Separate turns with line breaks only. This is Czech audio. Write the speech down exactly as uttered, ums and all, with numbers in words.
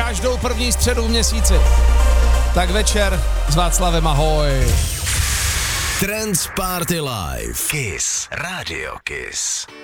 každou první středu v měsíci. Tak večer s Václavem, ahoj.
Trends Party Live. Kiss. Radio Kiss.